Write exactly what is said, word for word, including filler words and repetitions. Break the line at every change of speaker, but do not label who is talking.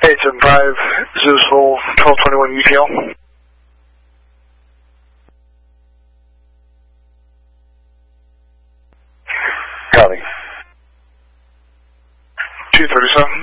eight seven five, Zeus Hole, twelve twenty-one U T L.
Copy.
two thirty-seven.